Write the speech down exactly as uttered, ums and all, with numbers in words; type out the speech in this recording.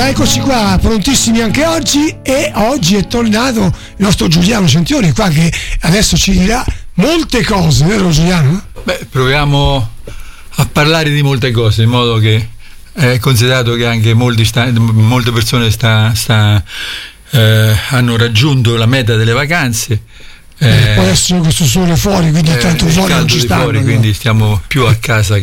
Eccoci qua, prontissimi anche oggi, e oggi è tornato il nostro Giuliano Centioni qua, che adesso ci dirà molte cose, vero Giuliano? Beh, proviamo a parlare di molte cose, in modo che è considerato che anche molti sta, molte persone sta, sta, eh, hanno raggiunto la meta delle vacanze. Eh, può essere questo sole fuori, quindi eh, tanto fuori non ci stanno, fuori, quindi stiamo più a casa